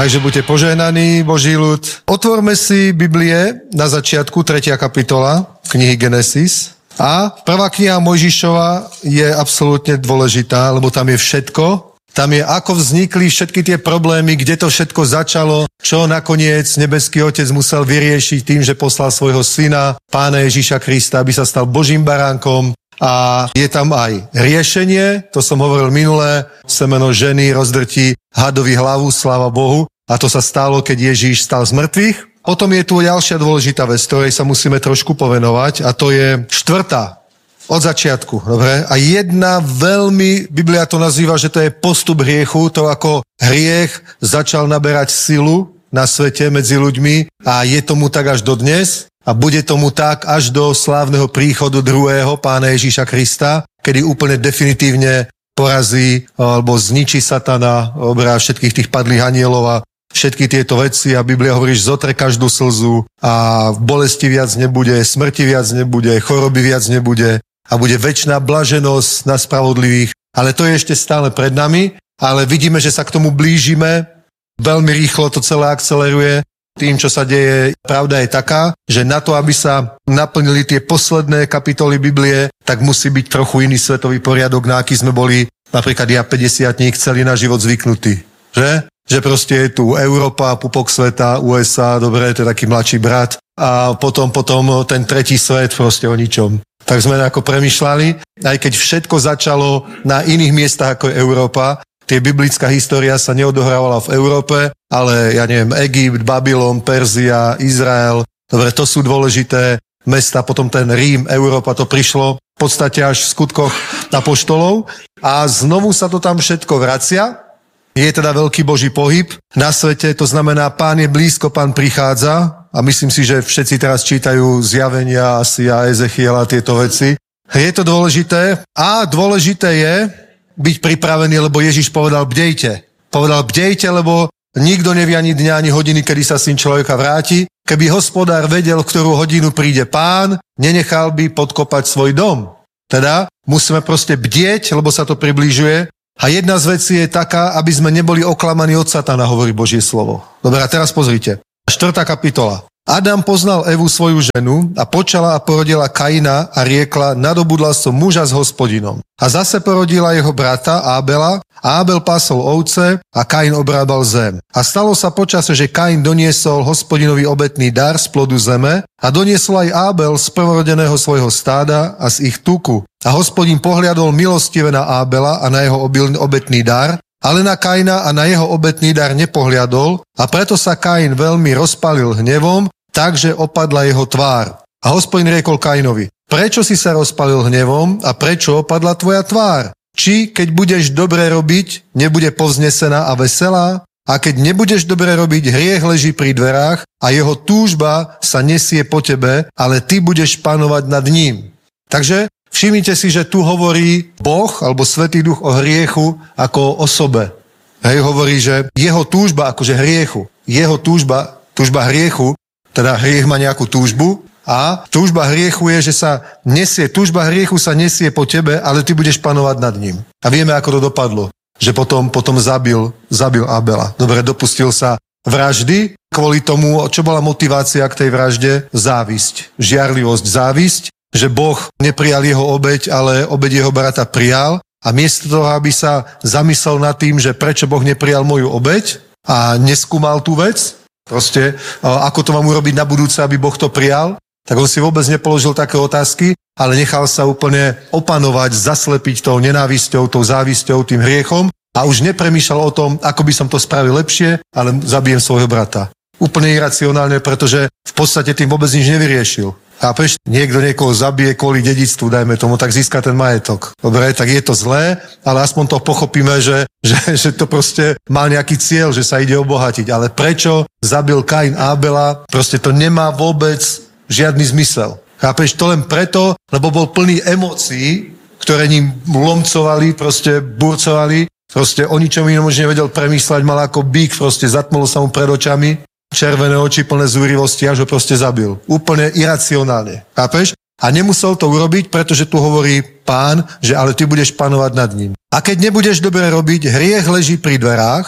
Takže buďte požehnaní, Boží ľud. Otvorme si Biblie na začiatku, 3. kapitola knihy Genesis. A prvá kniha Mojžišova je absolútne dôležitá, lebo tam je všetko. Tam je, ako vznikli všetky tie problémy, kde to všetko začalo, čo nakoniec nebeský Otec musel vyriešiť tým, že poslal svojho syna, Pána Ježiša Krista, aby sa stal Božím baránkom. A je tam aj riešenie, to som hovoril minulé, semeno ženy rozdrtí hadovi hlavu, sláva Bohu. A to sa stalo, keď Ježíš stal z mŕtvych. Potom je tu ďalšia dôležitá vec, ktorej sa musíme trošku povenovať, a to je 4. od začiatku. Dobre? A jedna veľmi, Biblia to nazýva, že to je postup hriechu, to ako hriech začal naberať silu na svete medzi ľuďmi a je tomu tak až do dnes. A bude tomu tak až do slávneho príchodu druhého Pána Ježíša Krista, kedy úplne definitívne porazí alebo zničí satana, obrá všetkých tých padlých anielov a všetky tieto veci. A Biblia hovorí, že zotre každú slzu a bolesti viac nebude, smrti viac nebude, choroby viac nebude a bude večná blaženosť na spravodlivých. Ale to je ešte stále pred nami, ale vidíme, že sa k tomu blížime. Veľmi rýchlo to celé akceleruje. Tým, čo sa deje, pravda je taká, že na to, aby sa naplnili tie posledné kapitoly Biblie, tak musí byť trochu iný svetový poriadok, na aký sme boli, napríklad ja 50-tník, celý na život zvyknutý. Že? Že proste je tu Európa, pupok sveta, USA, dobre, to je taký mladší brat a potom ten tretí svet proste o ničom. Tak sme ako premýšľali, aj keď všetko začalo na iných miestach ako je Európa. Tie biblická história sa neodohrávala v Európe, ale ja neviem, Egypt, Babylon, Perzia, Izrael, dobre, to sú dôležité mesta, potom ten Rím, Európa, to prišlo v podstate až v skutkoch apoštolov a znovu sa to tam všetko vracia. Je teda veľký Boží pohyb na svete, to znamená, Pán je blízko, Pán prichádza a myslím si, že všetci teraz čítajú zjavenia asi a Ezechiela tieto veci. Je to dôležité a dôležité je byť pripravený, lebo Ježiš povedal bdejte. Povedal bdejte, lebo nikto nevie ani dňa, ani hodiny, kedy sa syn človeka vráti. Keby hospodár vedel, v ktorú hodinu príde Pán, nenechal by podkopať svoj dom. Teda musíme proste bdieť, lebo sa to približuje. A jedna z vecí je taká, aby sme neboli oklamaní od satana, hovorí Božie slovo. Dobre, a teraz pozrite. 4. kapitola. Adam poznal Evu, svoju ženu, a počala a porodila Kaina a riekla, nadobudla som muža s Hospodinom. A zase porodila jeho brata Ábela, a Ábel pásol ovce a Kain obrábal zem. A stalo sa počase, že Kain doniesol Hospodinovi obetný dar z plodu zeme a doniesol aj Ábel z prvorodeného svojho stáda a z ich tuku. A Hospodin pohliadol milostivé na Ábela a na jeho obetný dar, ale na Kaina a na jeho obetný dar nepohliadol a preto sa Kain veľmi rozpalil hnevom, takže opadla jeho tvár. A Hospodin riekol Kainovi, prečo si sa rozpalil hnevom a prečo opadla tvoja tvár? Či keď budeš dobre robiť, nebude povznesená a veselá? A keď nebudeš dobre robiť, hriech leží pri dverách a jeho túžba sa nesie po tebe, ale ty budeš panovať nad ním. Takže všimnite si, že tu hovorí Boh, alebo Svätý Duch o hriechu ako o osobe. Hej, hovorí, že jeho túžba, akože hriechu, jeho túžba hriechu, teda hriech má nejakú túžbu a túžba hriechu je, že túžba hriechu sa nesie po tebe, ale ty budeš panovať nad ním. A vieme, ako to dopadlo, že potom zabil Abela. Dobre, dopustil sa vraždy, kvôli tomu, čo bola motivácia k tej vražde? Závisť, žiarlivosť, závisť, že Boh neprijal jeho obeť, ale obeť jeho brata prijal a miesto toho, aby sa zamyslel nad tým, že prečo Boh neprijal moju obeť a neskúmal tú vec, proste ako to mám urobiť na budúce, aby Boh to prijal, tak on si vôbec nepoložil také otázky, ale nechal sa úplne opanovať, zaslepiť tou nenávisťou, tou závisťou, tým hriechom a už nepremýšľal o tom, ako by som to spravil lepšie, ale zabijem svojho brata. Úplne iracionálne, pretože v podstate tým vôbec nič nevyriešil. Chápeš? Niekto niekoho zabije kvôli dedičstvu, dajme tomu, tak získa ten majetok. Dobre, tak je to zlé, ale aspoň to pochopíme, že to proste mal nejaký cieľ, že sa ide obohatiť. Ale prečo zabil Kain Ábela? Proste to nemá vôbec žiadny zmysel. Chápeš? To len preto, lebo bol plný emócií, ktoré ním lomcovali, proste burcovali. Proste o ničom inom už nevedel premýšľať, mal ako bík, proste zatmolo sa mu pred očami. Červené oči, plné zúrivosti, až ho proste zabil. Úplne iracionálne. Chápeš? A nemusel to urobiť, pretože tu hovorí Pán, že ale ty budeš panovať nad ním. A keď nebudeš dobre robiť, hriech leží pri dverách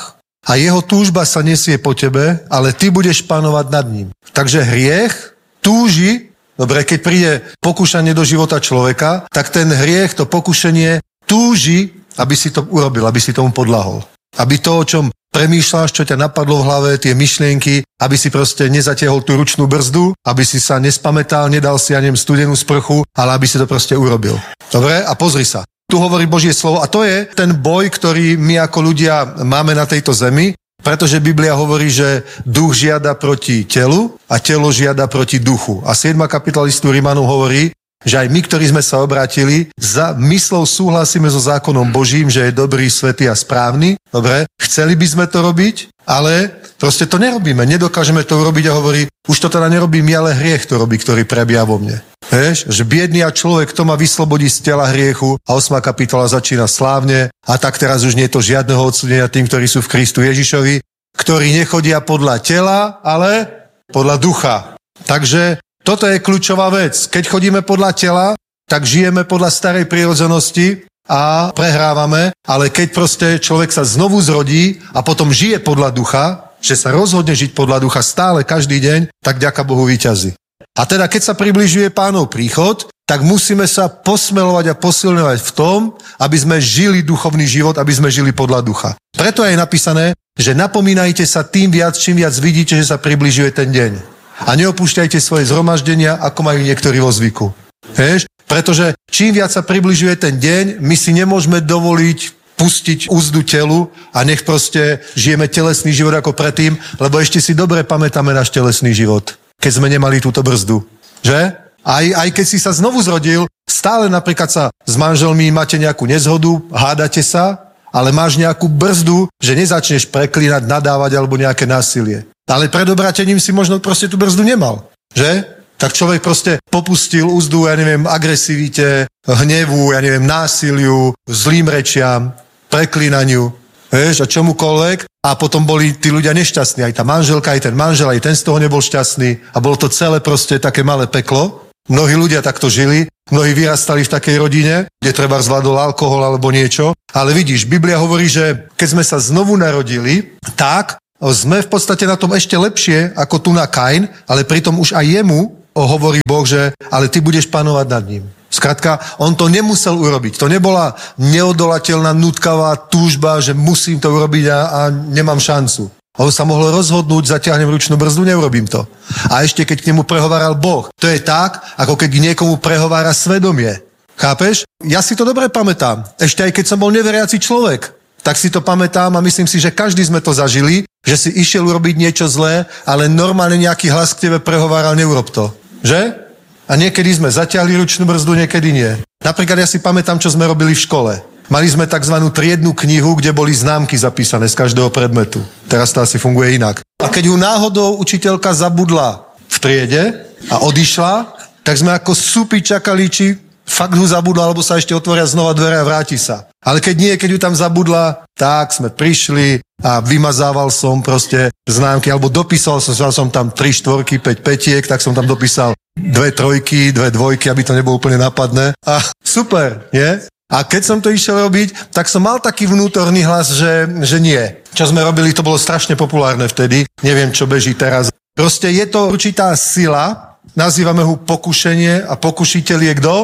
a jeho túžba sa nesie po tebe, ale ty budeš panovať nad ním. Takže hriech túži, dobre, keď príde pokúšanie do života človeka, tak ten hriech, to pokušenie túži, aby si to urobil, aby si tomu podľahol. Aby to, o čom premýšľaš, čo ťa napadlo v hlave, tie myšlienky, aby si proste nezatiahol tú ručnú brzdu, aby si sa nespamätal, nedal si, studenú sprchu, ale aby si to proste urobil. Dobre? A pozri sa. Tu hovorí Božie slovo a to je ten boj, ktorý my ako ľudia máme na tejto zemi, pretože Biblia hovorí, že duch žiada proti telu a telo žiada proti duchu. A 7. kapitola listu Rimanov hovorí, že aj my, ktorí sme sa obrátili, za myslou súhlasíme so zákonom Božím, že je dobrý, svätý a správny. Dobre, chceli by sme to robiť, ale proste to nerobíme. Nedokážeme to urobiť a hovorí, už to teda nerobím ja, ale hriech to robí, ktorý prebieha vo mne. Vieš, že biedný a človek, to ma vyslobodí z tela hriechu a 8. kapitola začína slávne a tak teraz už nie je to žiadneho odsúdenia tým, ktorí sú v Kristu Ježišovi, ktorí nechodia podľa tela, ale podľa ducha. Takže toto je kľúčová vec. Keď chodíme podľa tela, tak žijeme podľa starej prirodzenosti a prehrávame, ale keď proste človek sa znovu zrodí a potom žije podľa ducha, že sa rozhodne žiť podľa ducha stále, každý deň, tak ďaká Bohu víťazí. A teda, keď sa približuje Pánov príchod, tak musíme sa posmelovať a posilňovať v tom, aby sme žili duchovný život, aby sme žili podľa ducha. Preto je napísané, že napomínajte sa tým viac, čím viac vidíte, že sa približuje ten deň. A neopúšťajte svoje zhromaždenia, ako majú niektorí vo zvyku. Vieš? Pretože čím viac sa približuje ten deň, my si nemôžeme dovoliť pustiť úzdu telu a nech proste žijeme telesný život ako predtým, lebo ešte si dobre pamätáme náš telesný život, keď sme nemali túto brzdu. Že? Aj keď si sa znovu zrodil, stále napríklad sa s manželmi máte nejakú nezhodu, hádate sa, ale máš nejakú brzdu, že nezačneš preklínať, nadávať alebo nejaké násilie. Ale pred obrátením si možno proste tú brzdu nemal, že? Tak človek proste popustil úzdu, agresivite, hnevu, násiliu, zlým rečiam, preklínaniu, vieš, a čomukoľvek. A potom boli tí ľudia nešťastní, aj tá manželka, aj ten manžel, aj ten z toho nebol šťastný. A bolo to celé proste také malé peklo. Mnohí ľudia takto žili, mnohí vyrastali v takej rodine, kde treba zvládol alkohol alebo niečo. Ale vidíš, Biblia hovorí, že keď sme sa znovu narodili, tak sme v podstate na tom ešte lepšie ako tu na Kain, ale pritom už aj jemu hovorí Boh, že ale ty budeš panovať nad ním. Skrátka, on to nemusel urobiť. To nebola neodolateľná, nutkavá túžba, že musím to urobiť a nemám šancu. On sa mohol rozhodnúť, zatiahnem ručnú brzdu, neurobím to. A ešte keď k nemu prehováral Boh. To je tak, ako keď k niekomu prehovára svedomie. Chápeš? Ja si to dobre pamätám. Ešte aj keď som bol neveriaci človek, tak si to pamätám a myslím si, že každý sme to zažili, že si išiel urobiť niečo zlé, ale normálne nejaký hlas k tebe prehováral, neurob to. Že? A niekedy sme zatiahli ručnú brzdu, niekedy nie. Napríklad ja si pamätám, čo sme robili v škole. Mali sme takzvanú triednu knihu, kde boli známky zapísané z každého predmetu. Teraz to asi funguje inak. A keď ju náhodou učiteľka zabudla v triede a odišla, tak sme ako súpi čakali, či fakt ho zabudla, alebo sa ešte otvoria znova dvere a vráti sa. Ale keď nie, keď ju tam zabudla, tak sme prišli a vymazával som proste známky, alebo dopísal som tam 3 štvorky, 5 petiek, tak som tam dopísal 2 trojky, 2 dvojky, aby to nebolo úplne nápadné. A super, nie? A keď som to išiel robiť, tak som mal taký vnútorný hlas, že nie. Čo sme robili, to bolo strašne populárne vtedy. Neviem, čo beží teraz. Proste je to určitá sila, nazývame ho pokušenie a pokušiteľ je kto?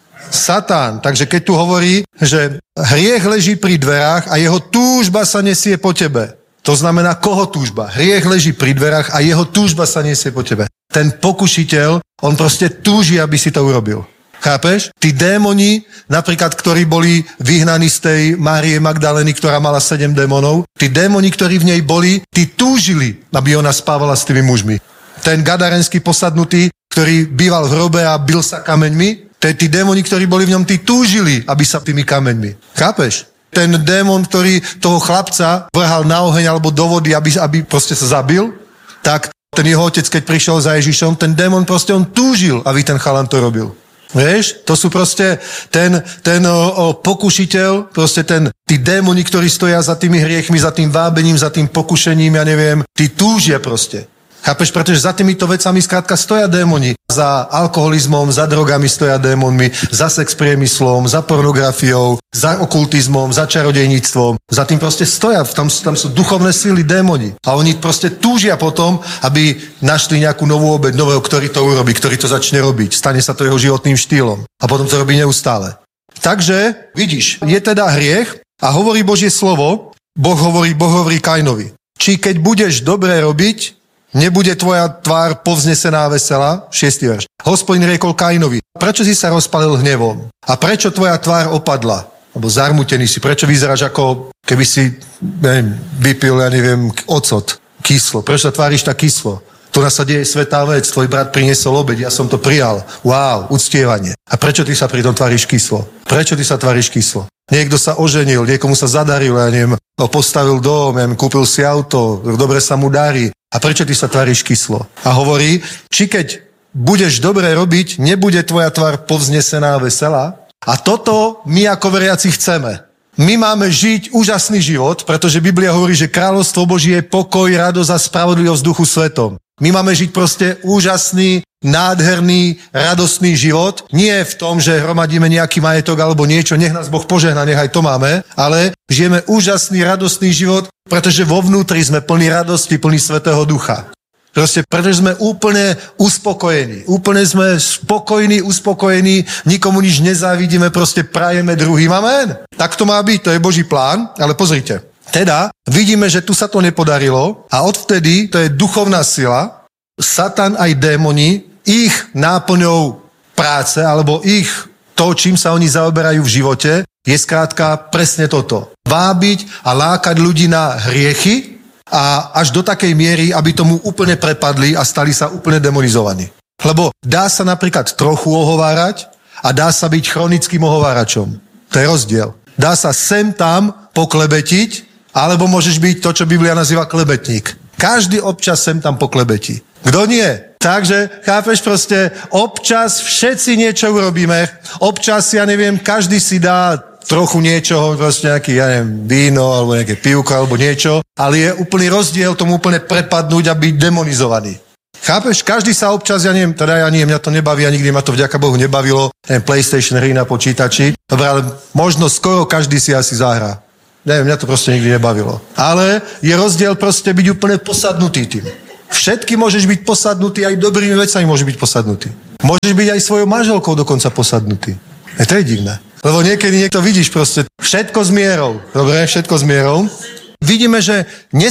Satan. Takže keď tu hovorí, že hriech leží pri dverách a jeho túžba sa nesie po tebe. To znamená, koho túžba? Hriech leží pri dverách a jeho túžba sa nesie po tebe. Ten pokušiteľ, on proste túži, aby si to urobil. Chápeš? Tí démoni, napríklad, ktorí boli vyhnaní z tej Márie Magdalény, ktorá mala 7 démonov, tí démoni, ktorí v nej boli, tí túžili, aby ona spávala s tými mužmi. Ten gadarenský posadnutý, ktorý býval v hrobe a bil sa kameňmi, tí démoni, ktorí boli v ňom, tí túžili, aby sa tými kameňmi. Chápeš? Ten démon, ktorý toho chlapca vrhal na oheň alebo do vody, aby proste sa zabil, tak ten jeho otec, keď prišiel za Ježišom, ten démon proste on túžil, aby ten chalan to robil. Vieš? To sú proste ten pokušiteľ, proste tí démoni, ktorí stoja za tými hriechmi, za tým vábením, za tým pokušením, ja neviem, tí túžia proste. Chápeš? Pretože za týmito vecami skrátka stoja démoni. Za alkoholizmom, za drogami stoja démonmi, za sex priemyslom, za pornografiou, za okultizmom, za čarodejníctvom. Za tým proste stoja. Tam sú duchovné síly démoni. A oni proste túžia potom, aby našli nejakú novú obeť, nového, ktorý to urobí, ktorý to začne robiť. Stane sa to jeho životným štýlom. A potom to robí neustále. Takže, vidíš, je teda hriech a hovorí Božie slovo, Boh hovorí Kainovi. Či keď budeš dobre robiť, nebude tvoja tvár povznesená a veselá? 6. verš. Hospodin riekol Kainovi, prečo si sa rozpalil hnevom? A prečo tvoja tvár opadla? Alebo zarmutený si, prečo vyzeráš ako keby si vypil, ocot, kyslo. Prečo sa tváriš tak kyslo? Tu nás sa deje svätá vec, tvoj brat priniesol obeť, ja som to prijal. Wow, uctievanie. A prečo ty sa pri tom tváriš kyslo? Prečo ty sa tváriš kyslo? Niekto sa oženil, niekomu sa zadaril, postavil dom, kúpil si auto, dobre sa mu darí. A prečo ty sa tváriš kyslo? A hovorí, či keď budeš dobre robiť, nebude tvoja tvár povznesená a veselá? A toto my ako veriaci chceme. My máme žiť úžasný život, pretože Biblia hovorí, že kráľovstvo Božie je pokoj, radosť a spravodlivosť v duchu svetom. My máme žiť proste úžasný, nádherný, radostný život. Nie v tom, že hromadíme nejaký majetok alebo niečo, nech nás Boh požehná, nech aj to máme, ale žijeme úžasný, radostný život, pretože vo vnútri sme plní radosti, plní Svätého Ducha. Proste, pretože sme úplne uspokojení. Úplne sme spokojní, uspokojení, nikomu nič nezávidíme, proste prajeme druhým. Amen. Tak to má byť, to je Boží plán, ale pozrite. Teda vidíme, že tu sa to nepodarilo a odvtedy, to je duchovná sila, Satan aj démoni, ich náplňou práce, alebo ich to, čím sa oni zaoberajú v živote, je skrátka presne toto. Vábiť a lákať ľudí na hriechy a až do takej miery, aby tomu úplne prepadli a stali sa úplne demonizovaní. Lebo dá sa napríklad trochu ohovárať a dá sa byť chronickým ohováračom. To je rozdiel. Dá sa sem tam poklebetiť, alebo môžeš byť to, čo Biblia nazýva klebetník. Každý občas sem tam poklebetí. Kto nie? Takže, chápeš, proste, občas všetci niečo urobíme, občas, každý si dá trochu niečoho, proste nejaký, víno, alebo nejaké pivko, alebo niečo, ale je úplný rozdiel tomu úplne prepadnúť a byť demonizovaný. Chápeš, každý sa občas, mňa to nebaví a nikdy ma to vďaka Bohu nebavilo, PlayStation hry na počítači, dobre, ale možno skoro každý si asi zahrá. Neviem, mňa to proste nikdy nebavilo. Ale je rozdiel proste byť úplne posadnutý tým. Všetky môžeš byť posadnutý, aj dobrými vecami môžeš byť posadnutý. Môžeš byť aj svojou manželkou dokonca posadnutý. To je divné. Lebo niekedy niekto vidíš proste všetko s mierou. Dobre, všetko s mierou. Vidíme, že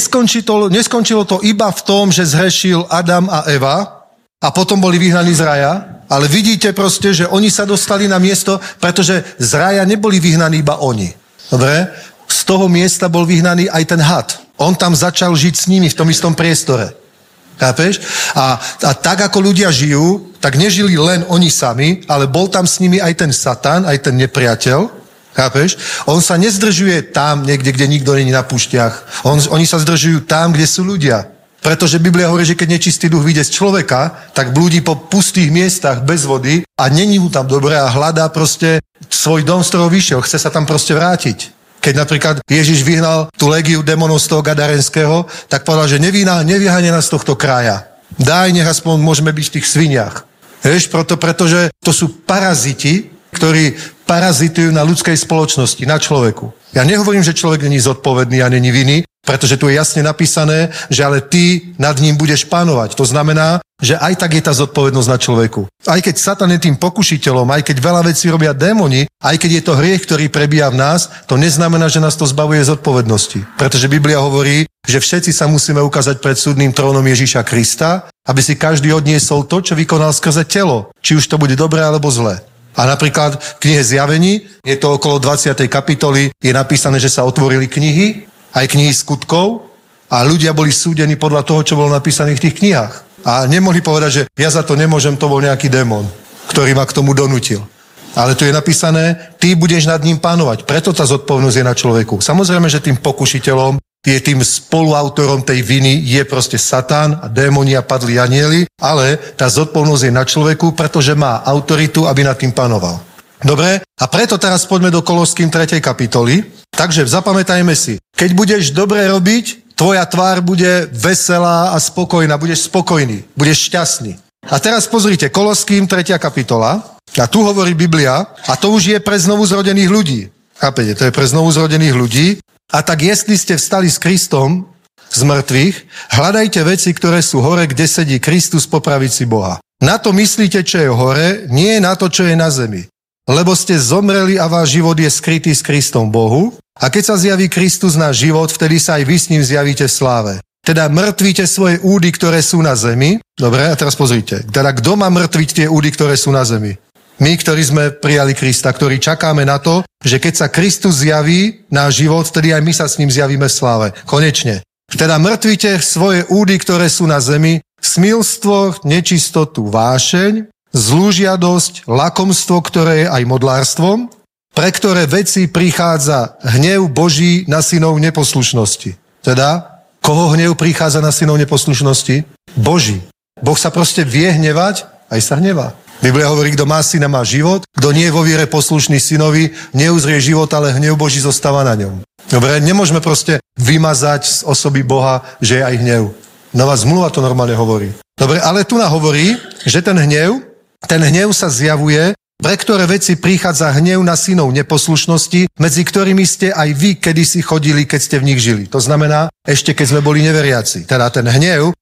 neskončilo to iba v tom, že zhrešil Adam a Eva a potom boli vyhnaní z raja, ale vidíte proste, že oni sa dostali na miesto, pretože z raja neboli vyhnaní iba oni. Dobre? Z toho miesta bol vyhnaný aj ten had. On tam začal žiť s nimi v tom istom priestore. Chápeš? A tak, ako ľudia žijú, tak nežili len oni sami, ale bol tam s nimi aj ten Satan, aj ten nepriateľ. Chápeš? On sa nezdržuje tam niekde, kde nikto není na púšťach. Oni sa zdržujú tam, kde sú ľudia. Pretože Biblia hovorí, že keď nečistý duch vyjde z človeka, tak blúdi po pustých miestach bez vody a není mu tam dobre a hľadá proste svoj dom, z ktorého vyšiel. Chce sa tam proste vrátiť. Keď napríklad Ježiš vyhnal tú legiu démonov z toho Gadarenského, tak povedal, že nevyháňa nás z tohto kraja. Daj, nech aspoň môžeme byť v tých sviniach. Vieš, pretože to sú paraziti, ktorí parazitujú na ľudskej spoločnosti, na človeku. Ja nehovorím, že človek není zodpovedný a není vinný, pretože tu je jasne napísané, že ale ty nad ním budeš panovať. To znamená, že aj tak je tá zodpovednosť na človeku. Aj keď Satan je tým pokušiteľom, aj keď veľa vecí robia démoni, aj keď je to hriech, ktorý prebíja v nás, to neznamená, že nás to zbavuje zodpovednosti. Pretože Biblia hovorí, že všetci sa musíme ukázať pred súdnym trónom Ježíša Krista, aby si každý odniesol to, čo vykonal skrze telo. Či už to bude dobré alebo zlé. A napríklad v knihe Zjavení, je to okolo 20. kapitoly, je napísané, že sa otvorili knihy, aj knihy skutkov a ľudia boli súdení podľa toho, čo bolo napísané v tých knihách. A nemohli povedať, že ja za to nemôžem, to bol nejaký démon, ktorý ma k tomu donútil. Ale tu je napísané, ty budeš nad ním pánovať. Preto tá zodpovednosť je na človeku. Samozrejme, že tým pokušiteľom, je tým spoluautorom tej viny, je proste Satan a démoni a padli anjeli, ale tá zodpovednosť je na človeku, pretože má autoritu, aby nad tým pánoval. Dobre? A preto teraz poďme do Koloským 3. kapitoly. Takže zapamätajme si, keď budeš dobre robiť, tvoja tvár bude veselá a spokojná, budeš spokojný, budeš šťastný. A teraz pozrite, Koloským 3. kapitola, a tu hovorí Biblia, a to už je pre znovu zrodených ľudí. Chápete, to je pre znovu zrodených ľudí. A tak jestli ste vstali s Kristom z mŕtvych, hľadajte veci, ktoré sú hore, kde sedí Kristus po pravici Boha. Na to myslíte, čo je hore, nie na to, čo je na zemi. Lebo ste zomreli a váš život je skrytý s Kristom Bohu. A keď sa zjaví Kristus na život, vtedy sa aj vy s ním zjavíte v sláve. Teda mŕtvíte svoje údy, ktoré sú na zemi. Dobre, a teraz pozrite. Teda kto má mŕtviť tie údy, ktoré sú na zemi? My, ktorí sme prijali Krista, ktorí čakáme na to, že keď sa Kristus zjaví náš život, vtedy aj my sa s ním zjavíme v sláve. Konečne. Teda mŕtvíte svoje údy, ktoré sú na zemi, smilstvo, nečistotu, vášeň, zlúžiadosť, lakomstvo, ktoré je aj modlárstvom, pre ktoré veci prichádza hnev Boží na synov neposlušnosti. Teda, koho hnev prichádza na synov neposlušnosti? Boží. Boh sa proste vie hnevať, aj sa hnevá. Biblia hovorí, kto má syna, má život, kto nie je vo viere poslušný synovi, neuzrie život, ale hnev Boží zostáva na ňom. Dobre, nemôžeme proste vymazať z osoby Boha, že je aj hnev. Nová zmluva to normálne hovorí. Dobre, ale tu hovorí, že ten hnev sa zjavuje, pre ktoré veci prichádza hnev na synov neposlušnosti, medzi ktorými ste aj vy kedysi chodili, keď ste v nich žili. To znamená, ešte keď sme boli neveriaci. Teda ten hnev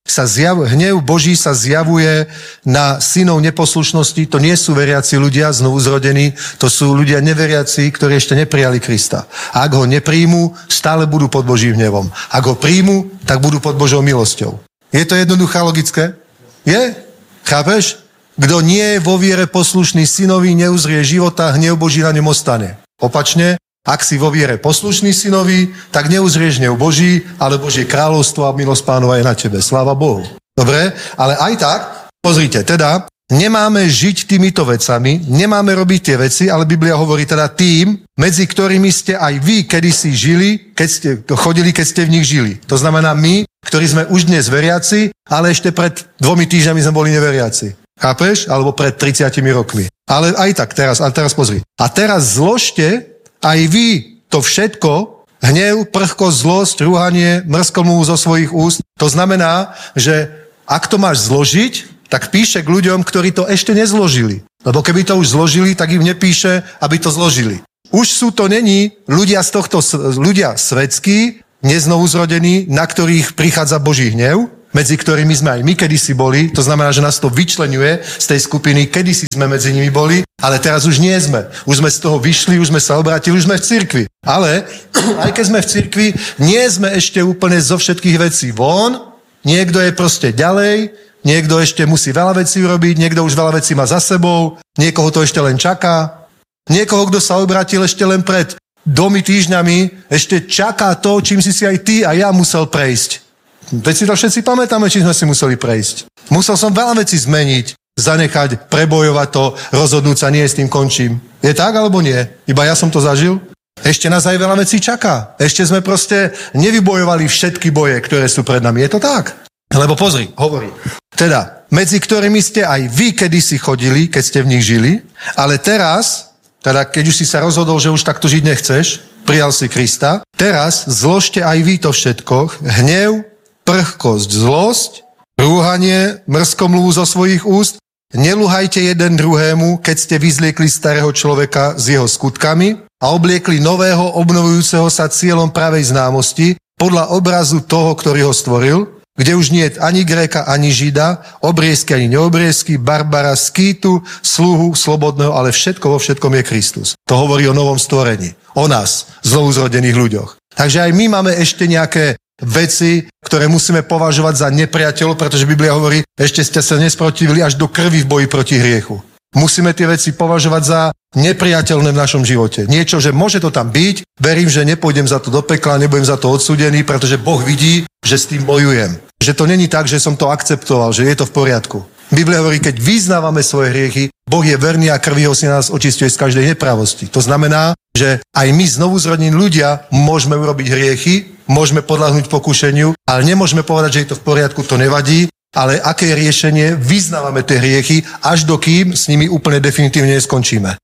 Boží sa zjavuje na synov neposlušnosti. To nie sú veriaci ľudia, znovu zrodení, to sú ľudia neveriaci, ktorí ešte neprijali Krista. A ak ho nepríjmu, stále budú pod Božím hnevom. Ak ho príjmu, tak budú pod Božou milosťou. Je to jednoduché, logické? Je? Chápeš? Kto nie je vo viere poslušný synovi, neuzrie života, hnev Boží na ňom ostane. Opačne, ak si vo viere poslušný synovi, tak neuzrieš hnev Boží, ale Božie kráľovstvo a milosť Pánova je na tebe. Sláva Bohu. Dobre? Ale aj tak, pozrite, teda, nemáme žiť týmito vecami, nemáme robiť tie veci, ale Biblia hovorí teda tým, medzi ktorými ste aj vy kedysi žili, keď ste chodili, keď ste v nich žili. To znamená my, ktorí sme už dnes veriaci, ale ešte pred 2 týždňami sme boli neveriaci. Chápeš? Alebo pred 30 rokmi. Ale aj tak, teraz pozri. A teraz zložte aj vy to všetko, hnev, prchkosť, zlosť, rúhanie, mrskomluv zo svojich úst. To znamená, že ak to máš zložiť, tak píše k ľuďom, ktorí to ešte nezložili. Lebo keby to už zložili, tak im nepíše, aby to zložili. Už sú to není ľudia ľudia svetskí, neznovuzrodení, na ktorých prichádza Boží hnev, medzi ktorými sme aj my kedysi boli, to znamená, že nás to vyčleňuje z tej skupiny, kedysi sme medzi nimi boli, ale teraz už nie sme. Už sme z toho vyšli, už sme sa obrátili, už sme v cirkvi. Ale aj keď sme v cirkvi, nie sme ešte úplne zo všetkých vecí von, niekto je proste ďalej, niekto ešte musí veľa vecí urobiť, niekto už veľa vecí má za sebou, niekoho to ešte len čaká, niekoho, kto sa obrátil ešte len pred 2 týždňami, ešte čaká to, čím si aj ty a ja musel prejsť. Veď si to všetci pamätáme, či sme si museli prejsť. Musel som veľa vecí zmeniť, zanechať, prebojovať to, rozhodnúť sa, nie s tým končím. Je tak, alebo nie? Iba ja som to zažil? Ešte nás aj veľa vecí čaká. Ešte sme proste nevybojovali všetky boje, ktoré sú pred nami. Je to tak? Lebo pozri, hovorí. Teda, medzi ktorými ste aj vy kedysi chodili, keď ste v nich žili, ale teraz, teda keď už si sa rozhodol, že už takto žiť nechceš, prijal si Krista, teraz zložte aj vy to všetko, hnev, prchkosť, zlosť, rúhanie, mrskomluv zo svojich úst. Neluhajte jeden druhému, keď ste vyzliekli starého človeka s jeho skutkami a obliekli nového, obnovujúceho sa cieľom pravej známosti podľa obrazu toho, ktorý ho stvoril, kde už nie je ani Gréka, ani Žida, obriezky, ani neobriezky, barbara, skýtu, sluhu, slobodného, ale všetko vo všetkom je Kristus. To hovorí o novom stvorení, o nás, znovuzrodených ľuďoch. Takže aj my máme ešte nejaké veci, ktoré musíme považovať za nepriateľov, pretože Biblia hovorí, ešte ste sa nesprotivili až do krvi v boji proti hriechu. Musíme tie veci považovať za nepriateľné v našom živote. Niečo, že môže to tam byť, verím, že nepôjdem za to do pekla, nebudem za to odsúdený, pretože Boh vidí, že s tým bojujem. Že to není tak, že som to akceptoval, že je to v poriadku. Biblia hovorí, keď vyznávame svoje hriechy, Boh je verný a krvou si nás očisťuje z každej nepravosti. To znamená, že aj my znovuzrodení ľudia môžeme urobiť hriechy, môžeme podľahnúť pokušeniu, ale nemôžeme povedať, že je to v poriadku, to nevadí, ale aké je riešenie? Vyznávame tie hriechy, až dokým s nimi úplne definitívne neskončíme.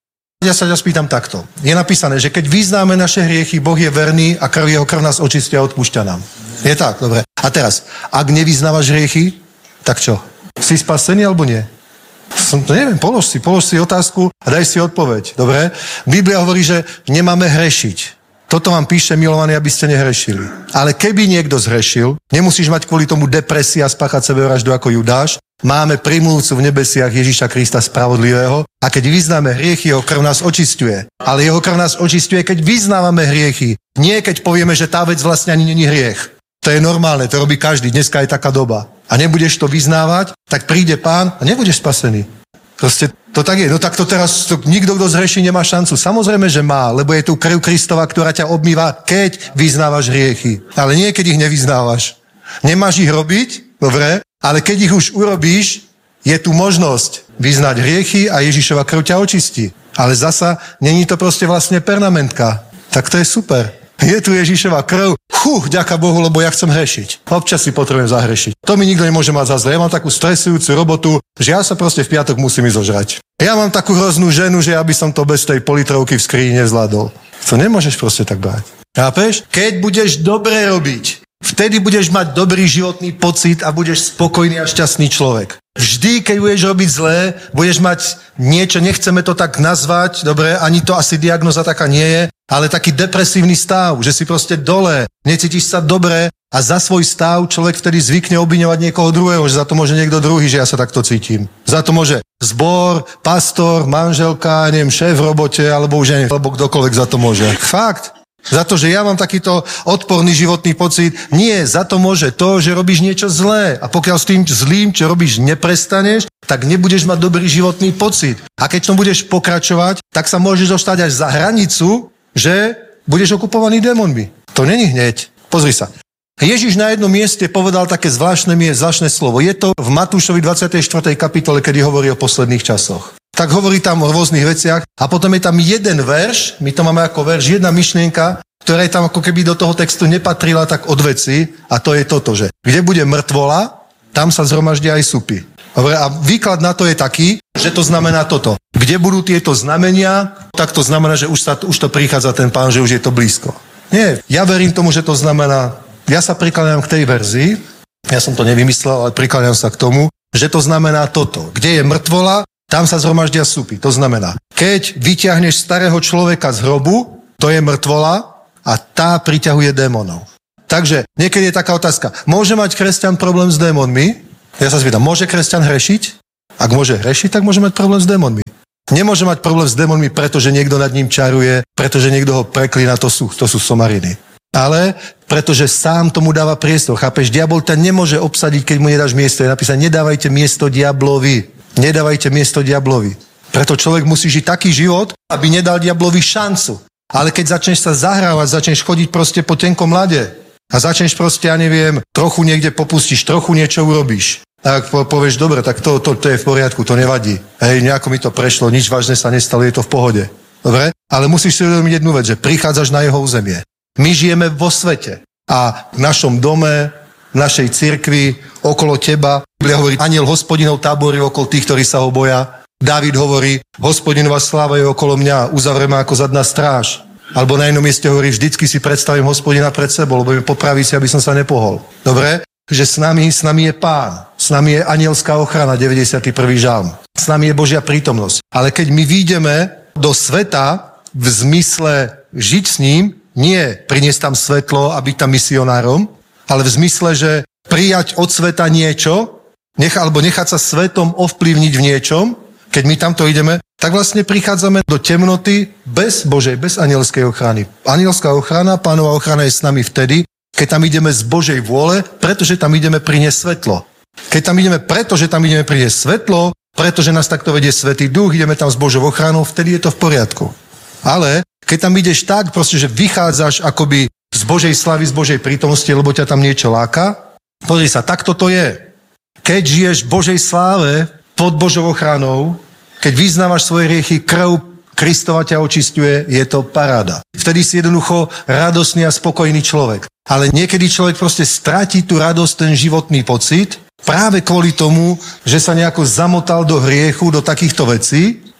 Ja sa ťa spýtam takto. Je napísané, že keď vyznáme naše hriechy, Boh je verný a jeho krv nás očistí a odpúšťa nám. Je tak, dobre. A teraz, ak nevyznávaš hriechy, tak čo? Si spasený alebo nie? Neviem, polož si otázku a daj si odpoveď, dobre? Biblia hovorí, že nemáme hrešiť. Toto vám píše, milovaní, aby ste nehrešili. Ale keby niekto zhrešil, nemusíš mať kvôli tomu depresia, spáchať sebevraždu ako Judáš. Máme primluvcu v nebesiach Ježiša Krista spravodlivého a keď vyznáme hriechy, jeho krv nás očisťuje. Ale jeho krv nás očisťuje, keď vyznávame hriechy. Nie keď povieme, že tá vec vlastne ani není hriech. To je normálne, to robí každý, dneska je taká doba. A nebudeš to vyznávať, tak príde Pán a nebudeš spasený. Proste to tak je. No tak to teraz nikto, kto zhreší, nemá šancu. Samozrejme, že má, lebo je tu krv Kristova, ktorá ťa obmýva, keď vyznávaš hriechy. Ale nie, keď ich nevyznávaš. Nemáš ich robiť, dobre, ale keď ich už urobíš, je tu možnosť vyznať hriechy a Ježišova krv ťa očistí. Ale zasa, není to proste vlastne permanentka. Tak to je super. Je tu Ježišova krv. Ďaká Bohu, lebo ja chcem hrešiť. Občas si potrebujem zahrešiť. To mi nikto nemôže mať za zle. Ja mám takú stresujúcu robotu, že ja sa proste v piatok musím ísť zožrať. Ja mám takú hroznú ženu, že ja by som to bez tej politrovky v skríni nezvládol. To nemôžeš proste tak brať. Chápeš? Keď budeš dobre robiť, vtedy budeš mať dobrý životný pocit a budeš spokojný a šťastný človek. Vždy, keď budeš robiť zlé, budeš mať niečo, nechceme to tak nazvať, dobre, ani to asi diagnoza taká nie je, ale taký depresívny stav, že si proste dole, necítiš sa dobre a za svoj stav človek vtedy zvykne obviňovať niekoho druhého, že za to môže niekto druhý, že ja sa takto cítim. Za to môže zbor, pastor, manželka, neviem, šéf v robote, alebo už neviem, alebo kdokoľvek za to môže. Fakt. Za to, že ja mám takýto odporný životný pocit, nie, za to môže to, že robíš niečo zlé. A pokiaľ s tým zlým, čo robíš, neprestaneš, tak nebudeš mať dobrý životný pocit. A keď tom budeš pokračovať, tak sa môžeš dostať až za hranicu, že budeš okupovaný démonmi. To není hneď. Pozri sa. Ježiš na jednom mieste povedal také zvláštne slovo. Je to v Matúšovi 24. kapitole, kedy hovorí o posledných časoch. Tak hovorí tam o rôznych veciach a potom je tam jeden verš, my to máme ako verš, jedna myšlienka, ktorá je tam ako keby do toho textu nepatrila tak od veci a to je toto, že kde bude mŕtvola, tam sa zhromaždia aj supy. Dobre, a výklad na to je taký, že to znamená toto. Kde budú tieto znamenia, tak to znamená, že už to prichádza ten Pán, že už je to blízko. Nie, ja verím tomu, že to znamená, ja sa prikladám k tej verzii, ja som to nevymyslel, ale prikladám sa k tomu, že to znamená toto. Kde je mŕtvola, tam sa zhromaždia supy. To znamená, keď vyťahneš starého človeka z hrobu, to je mŕtvola a tá priťahuje démonov. Takže niekedy je taká otázka, môže mať kresťan problém s démonmi? Ja sa spýtam, môže kresťan hrešiť? Ak môže hrešiť, tak môže mať problém s démonmi. Nemôže mať problém s démonmi, pretože niekto nad ním čaruje, pretože niekto ho preklína, to sú somariny. Ale pretože sám tomu dáva priestor. Chápeš, diabol ťa nemôže obsadiť, keď mu nedáš miesto. Je napísané, nedávajte miesto diablovi. Nedávajte miesto diablovi. Preto človek musí žiť taký život, aby nedal diablovi šancu. Ale keď začneš sa zahrávať, začneš chodiť proste po tenkom ľade a začneš proste, ja neviem, trochu niekde popustíš, trochu niečo urobíš. Tak povieš, dobre, tak to je v poriadku, to nevadí. Hej, nejako mi to prešlo, nič vážne sa nestalo, je to v pohode. Dobre? Ale musíš si uvedomiť jednu vec, že prichádzaš na jeho územie. My žijeme vo svete a v našom dome, v našej cirkvi, okolo teba. Biblia hovorí, anjel Hospodinov táborí okolo tých, ktorí sa ho boja. Dávid hovorí, Hospodinová sláva je okolo mňa, uzavrema ako zadná stráž. Alebo na jednom mieste hovorí, vždycky si predstavím Hospodina pred sebou, lebo mi popraví si, aby som sa nepohol. Dobre? Že s nami je Pán, s nami je anielská ochrana, 91. žalm. S nami je Božia prítomnosť. Ale keď my výjdeme do sveta v zmysle žiť s ním, nie priniesť tam svetlo a byť tam misionárom, ale v zmysle, že prijať od sveta niečo, alebo nechať sa svetom ovplyvniť v niečom, keď my tamto ideme, tak vlastne prichádzame do temnoty bez Božej, bez anielskej ochrany. Anielská ochrana, Pánova ochrana je s nami vtedy, keď tam ideme z Božej vôle, pretože tam ideme priniesť svetlo. Keď tam ideme, pretože tam ideme priniesť svetlo, pretože nás takto vedie Svätý Duch, ideme tam s Božou ochranou, vtedy je to v poriadku. Ale keď tam ideš tak, proste, že vychádzaš akoby z Božej slavy, z Božej prítomnosti, lebo ťa tam niečo láka. Pozri sa, takto to je. Keď žiješ v Božej sláve, pod Božou ochranou, keď vyznávaš svoje hriechy, krv Kristova ťa očisťuje, je to paráda. Vtedy si jednoducho radosný a spokojný človek. Ale niekedy človek proste stratí tú radosť, ten životný pocit, práve kvôli tomu, že sa nejako zamotal do hriechu, do takýchto vecí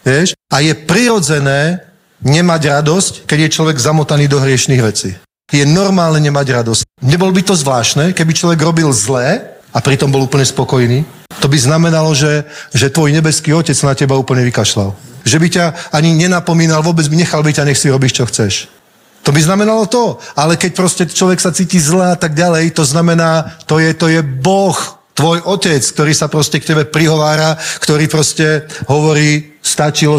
Vieš? A je prirodzené nemať radosť, keď je človek zamotaný do hriešných vecí. Je normálne nemať radosť. Nebolo by to zvláštne, keby človek robil zlé a pritom bol úplne spokojný? To by znamenalo, že tvoj nebeský otec na teba úplne vykašľal. Že by ťa ani nenapomínal, vôbec by nechal byť a nech si robíš, čo chceš. To by znamenalo to. Ale keď proste človek sa cíti zle a tak ďalej, to znamená, to je Boh, tvoj otec, ktorý sa proste k tebe prihovára, ktorý proste hovorí stačilo.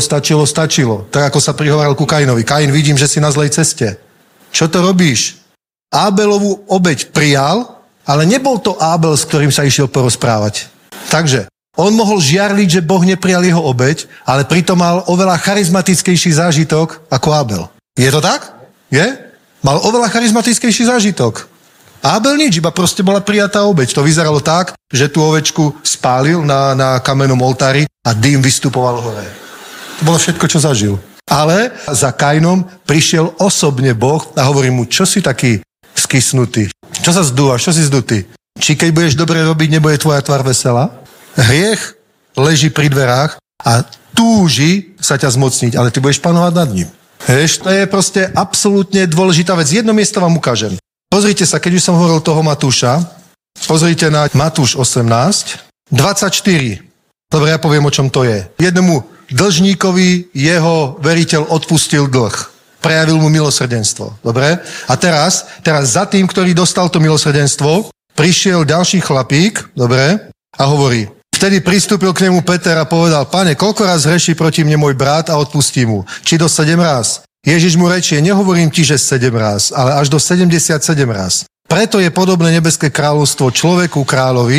Tak ako sa prihováral ku Kainovi. Kain, vidím, že si na zlej ceste. Čo to robíš? Ábelovú obeť prijal, ale nebol to Ábel, s ktorým sa išiel porozprávať. Takže on mohol žiarliť, že Boh neprijal jeho obeť, ale pritom mal oveľa charizmatickejší zážitok ako Ábel. Je to tak? Je? Mal oveľa charizmatickejší zážitok. Ábel nič, iba proste bola prijatá obeť. To vyzeralo tak, že tú ovečku spálil na kamennom oltári a dým vystupoval hore. To bolo všetko, čo zažil. Ale za Kainom prišiel osobne Boh a hovorí mu, čo si taký skysnutý? Čo sa zdúvaš? Čo si zdutý? Či keď budeš dobre robiť, nebude tvoja tvár veselá? Hriech leží pri dverách a túži sa ťa zmocniť, ale ty budeš panovať nad ním. Vieš, to je proste absolútne dôležitá vec. Jedno miesto vám ukážem. Pozrite sa, keď už som hovoril toho Matúša, pozrite na Matúš 18, 24. Dobre, ja poviem, o čom to je. Jednomu dlžníkovi jeho veriteľ odpustil dlh. Prejavil mu milosrdenstvo. Dobre? A teraz za tým, ktorý dostal to milosrdenstvo, prišiel ďalší chlapík, dobre, a hovorí, vtedy pristúpil k nemu Peter a povedal, Pane, koľko raz hreší proti mne môj brat a odpustí mu? Či do 7 raz? Ježiš mu rečie, nehovorím ti, že 7 raz, ale až do 77 raz. Preto je podobné nebeské kráľovstvo človeku kráľovi,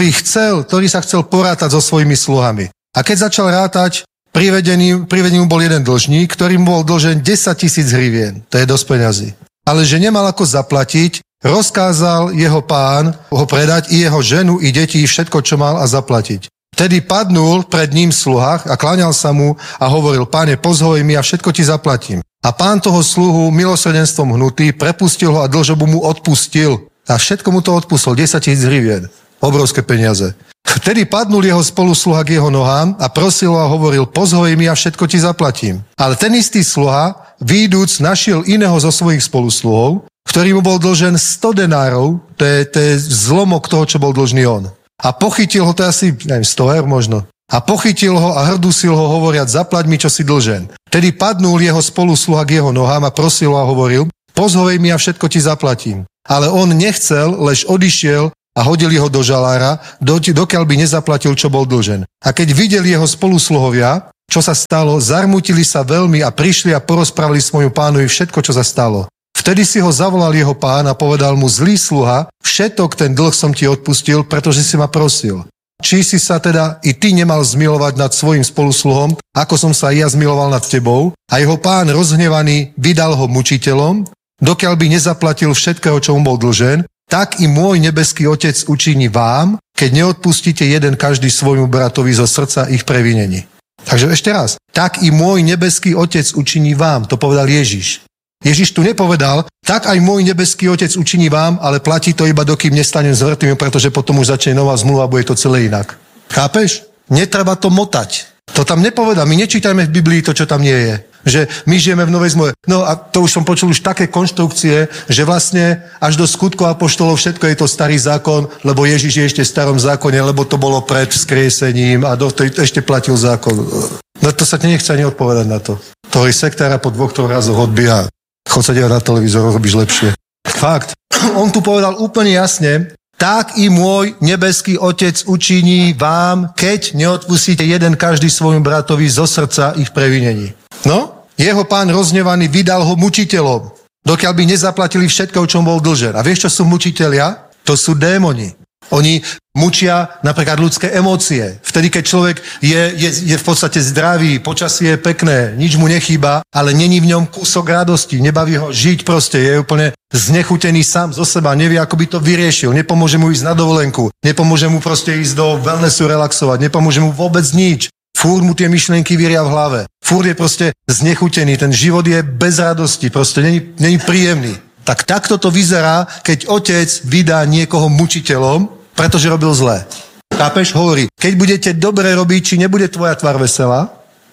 ktorý sa chcel porátať so svojimi sluhami. A keď začal rátať, privedený mu bol jeden dlžník, ktorý mu bol dlžen 10 000 hrivien. To je dosť peňazí. Ale že nemal ako zaplatiť, rozkázal jeho pán ho predať i jeho ženu, i deti, i všetko, čo mal a zaplatiť. Vtedy padnul pred ním sluha a kláňal sa mu a hovoril, Páne, pozhoj mi a všetko ti zaplatím. A pán toho sluhu, milosrdenstvom hnutý, prepustil ho a dlžobu mu odpustil. A všetko mu to odpustil, 10 000 hrivien. Obrovské peniaze. Vtedy padnul jeho spolusluha k jeho nohám a prosil ho a hovoril, pozhoj mi a všetko ti zaplatím. Ale ten istý sluha, výjdúc, našiel iného zo svojich spolusluhov, ktorý mu bol dlžen 100 denárov, to je zlomok toho, čo bol dlžný on. A pochytil ho, to je asi, neviem, 100 eur možno. A pochytil ho a hrdusil ho, hovoriac, zaplať mi, čo si dlžen. Tedy padnul jeho spolusluha k jeho nohám a prosil ho a hovoril, pozhovej mi a všetko ti zaplatím. Ale on nechcel, lež odišiel a hodili ho do žalára, dokiaľ by nezaplatil, čo bol dlžen. A keď videli jeho spolusluhovia, čo sa stalo, zarmútili sa veľmi a prišli a porozprávali svojmu pánovi všetko, čo sa stalo. Vtedy si ho zavolal jeho pán a povedal mu, zlý sluha, všetok ten dlh som ti odpustil, pretože si ma prosil. Či si sa teda i ty nemal zmilovať nad svojim spolusluhom, ako som sa i ja zmiloval nad tebou? A jeho pán rozhnevaný vydal ho mučiteľom, dokiaľ by nezaplatil všetkého, čo mu bol dlžen, tak i môj nebeský otec učiní vám, keď neodpustíte jeden každý svojmu bratovi zo srdca ich previnení. Takže ešte raz, tak i môj nebeský otec učiní vám, to povedal Ježiš. Ježiš tu nepovedal, tak aj môj nebeský otec učiní vám, ale platí to iba dokým nestanem zvrtým, pretože potom už začne nová zmluva a bude to celé inak. Chápeš? Netreba to motať. To tam nepovedal. My nečítajme v Biblii to, čo tam nie je. Že my žijeme v novej zmluve. No a to už som počul už také konštrukcie, že vlastne až do skutkov apoštolov všetko je to starý zákon, lebo Ježiš je ešte v starom zákone, lebo to bolo pred vzkriesením a ešte platil zákon. No to sa ti nechce ani odpovedať na to. Toho sektára po 2-3 razoch odbíja. Chod sa dívať na televízor, robíš lepšie. Fakt. On tu povedal úplne jasne, tak i môj nebeský otec učiní vám, keď neodpustíte jeden každý svojmu bratovi zo srdca ich previnení. No, jeho pán rozhnevaný vydal ho mučiteľom, dokiaľ by nezaplatili všetko, čo bol dlžen. A vieš, čo sú mučitelia? To sú démoni. Oni mučia napríklad ľudské emócie. Vtedy, keď človek je v podstate zdravý, počasie je pekné, nič mu nechýba, ale není v ňom kúsok radosti, nebaví ho žiť proste, je úplne znechutený sám zo seba, nevie, ako by to vyriešil, nepomôže mu ísť na dovolenku, nepomôže mu proste ísť do wellnessu relaxovať, nepomôže mu vôbec nič. Fúr mu tie myšlienky viria v hlave. Fúr je proste znechutený, ten život je bez radosti, proste není príjemný. Tak takto to vyzerá, keď otec vydá niekoho mučiteľom, pretože robil zlé. Chápeš? Hovorí, keď budete dobre robiť, či nebude tvoja tvár veselá?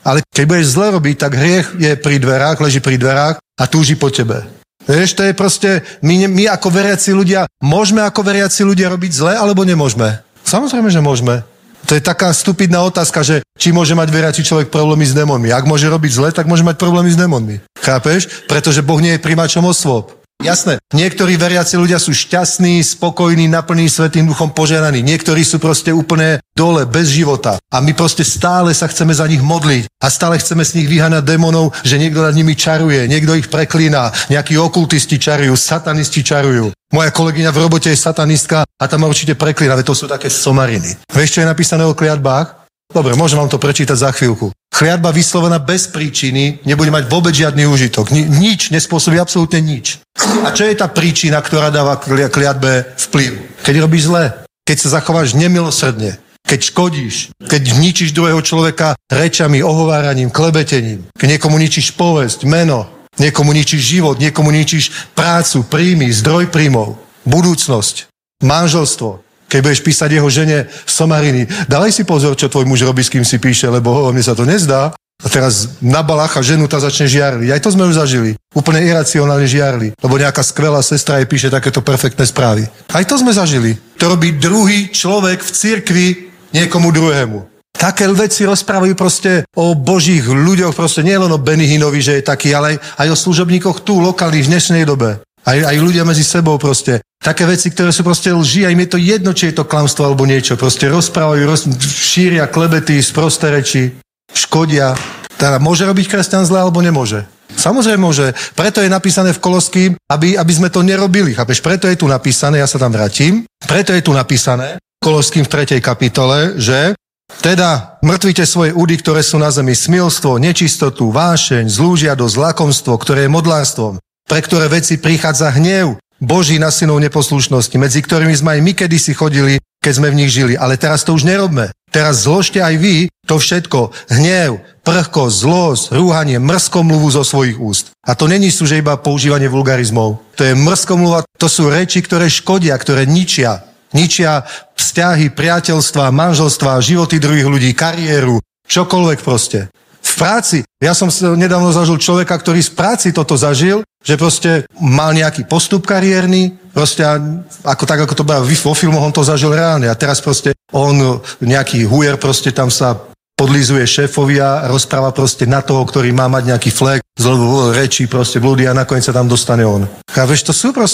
Ale keď budeš zle robiť, tak hriech je pri dverách, leží pri dverách a túži po tebe. Vieš, to je proste, my ako veriaci ľudia, môžeme ako veriaci ľudia robiť zle, alebo nemôžeme? Samozrejme, že môžeme. To je taká stupidná otázka, že či môže mať veriaci človek problémy s démonmi. Ak môže robiť zle, tak môže mať problémy s démonmi. Chápeš? Pretože Boh nie je prijímačom osôb. Jasné, niektorí veriaci ľudia sú šťastní, spokojní, naplní Svätým Duchom, požehnaní. Niektorí sú proste úplne dole, bez života. A my proste stále sa chceme za nich modliť. A stále chceme z nich vyháňať démonov, že niekto nad nimi čaruje, niekto ich preklína, nejakí okultisti čarujú, satanisti čarujú. Moja kolegyňa v robote je satanistka a tam ma určite preklína, veď to sú také somariny. Vieš, čo je napísané o kliatbách? Dobre, môžem vám to prečítať za chvíľku. Kliatba vyslovená bez príčiny nebude mať vôbec žiadny úžitok. Nič, nespôsobí absolútne nič. A čo je tá príčina, ktorá dáva kliatbe vplyv? Keď robíš zle, keď sa zachováš nemilosrdne, keď škodíš, keď ničíš druhého človeka rečami, ohováraním, klebetením, keď niekomu ničíš povesť, meno, niekomu ničíš život, niekomu ničíš prácu, príjmy, zdroj príjmov, budúcnosť, manželstvo. Keď budeš písať jeho žene somariny, dávaj si pozor, čo tvoj muž robí, s kým si píše, lebo mne sa to nezdá. A teraz na balácha ženu tá začne žiarliť. Aj to sme už zažili. Úplne iracionálne žiarli. Lebo nejaká skvelá sestra jej píše takéto perfektné správy. Aj to sme zažili. To robí druhý človek v cirkvi niekomu druhému. Také veci rozprávajú proste o božích ľuďoch, proste nie len o Benny Hinnovi, že je taký, ale aj o služobníkoch tu, lokálnych v dnešnej dobe. Aj ľudia medzi sebou proste. Také veci, ktoré sú proste lži, aj mi je to jedno, či je to klamstvo alebo niečo. Proste rozprávajú, šíria klebety, sprosté reči, škodia. Teda môže robiť kresťan zle alebo nemôže? Samozrejme môže. Preto je napísané v Koloským, aby sme to nerobili. Chápeš? Preto je tu napísané, ja sa tam vrátim, preto je tu napísané v Koloským v 3. kapitole, že teda mŕtvite svoje údy, ktoré sú na zemi, smilstvo, nečistotu, vášeň, zlú žiadosť, lakomstvo, ktoré je modlárstvom, pre ktoré veci prichádza hnev Boží na synov neposlušnosti, medzi ktorými sme aj my kedysi chodili, keď sme v nich žili. Ale teraz to už nerobme. Teraz zložte aj vy to všetko. Hnev, prchkosť, zlosť, rúhanie, mrzkomluvu zo svojich úst. A to není sú, že iba používanie vulgarizmov. To je mrzkomluva, to sú reči, ktoré škodia, ktoré ničia. Ničia vzťahy, priateľstva, manželstva, životy druhých ľudí, kariéru, čokoľvek proste. V práci. Ja som nedávno zažil človeka, ktorý z práci toto zažil, že proste mal nejaký postup kariérny, proste ako to bolo vo filmoch, on to zažil reálne. A teraz proste on, nejaký hujer, proste tam sa podlizuje šéfovi a rozpráva proste na toho, ktorý má mať nejaký flek, zlo rečí, proste blúdy a nakoniec sa tam dostane on. A vieš,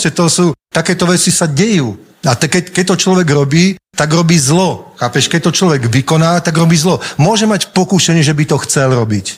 takéto veci sa dejú. A keď to človek robí, tak robí zlo. Chápeš? Keď to človek vykoná, tak robí zlo. Môže mať pokušenie, že by to chcel robiť.